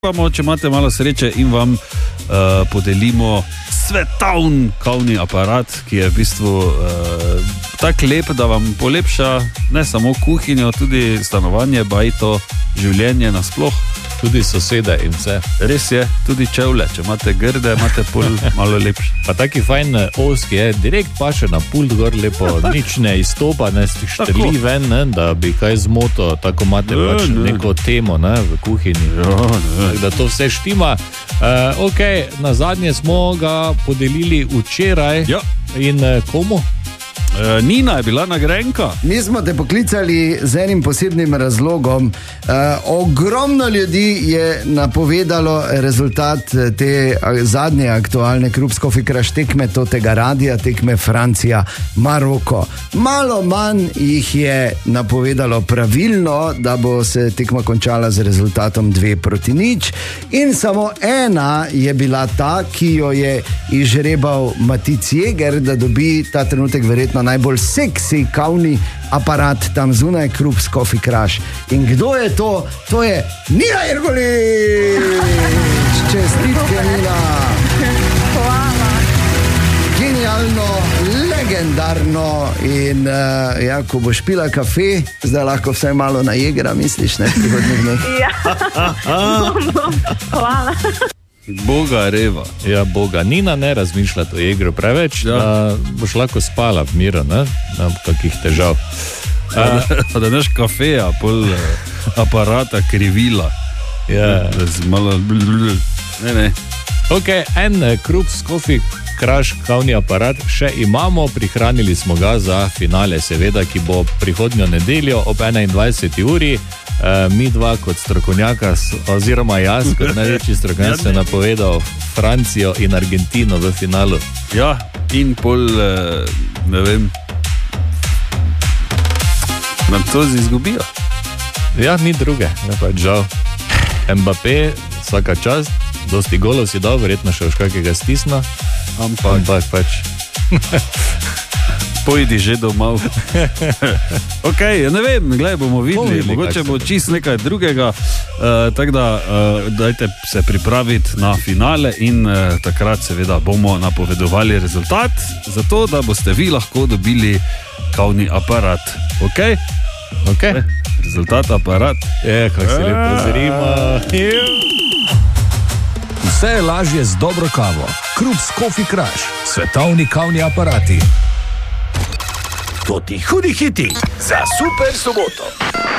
Če imate malo sreče in vam podelimo svetovni kavni aparat, ki je v bistvu tako lep, da vam polepša ne samo kuhinjo, tudi stanovanje, bajto, življenje nasploh. Tudi sosede in vse. Res je, tudi čevlje, če imate grde, imate pol malo lepše. Pa taki fajn oski je, direkt paše na pult gor lepo, nič ne izstopa, ne štrli ven, ne, da bi kaj zmoto, tako imate pač neko temo, ne, v kuhinji. Da to vse štima. Ok, na zadnje smo ga podelili včeraj. Ja. In komu? Nina je bila nagrajenka. Mi smo te poklicali z enim posebnim razlogom. Ogromno ljudi je napovedalo rezultat te zadnje aktualne Krups Coffee Crush tekme tega radija, tekme Francija-Maroko. Malo manj jih je napovedalo pravilno, da bo se tekma končala z rezultatom 2-0. In samo ena je bila ta, ki jo je izžrebal Matic Jeger, da dobi ta trenutek verjetno najbolj seksi kavni aparat tam zunaj Krups Coffee Crush. In kdo je to? To je Nina Jergolič! Čestitke, Nina! Hvala! Genialno, legendarno in ja, ko boš pila kafe, zdaj lahko vsaj malo na Jegra, misliš, ne, prihodnih dneh? Ja, hvala. Boga reva. Ja, Boga. Nina ne razmišlja o Jegru preveč, ja. Da boš lahko spala v miru, ne? Nam kakih težav. Da neš kafeja, pol aparata krivila. Ja. Malo... Ne. Ok, en Krups Coffee Crush kavni aparat še imamo, prihranili smo ga za finale, seveda, ki bo prihodnjo nedeljo ob 21. uri. Mi dva kot strokovnjaka, oziroma jaz kot največji strokovnjak sem napovedal Francijo in Argentino v finalu. Ja, in pol, ne vem, nam to izgubijo. Ja, ni druge, ne pa žal. Mbappé, vsaka čast, dosti golov si dal, verjetno še v kakega stisna, ampak pač... Pojdi že domov. Ok, ne vem, gledaj, bomo videli, mogoče bo čist nekaj drugega, tako da dajte se pripraviti na finale in takrat seveda bomo napovedovali rezultat, zato da boste vi lahko dobili kavni aparat. Ok? Ok. Rezultat aparat. Kako se lepo zrima. Vse je lažje z dobro kavo. Krups Coffee Crush, svetovni kavni aparati. To ti hudi hiti za super soboto.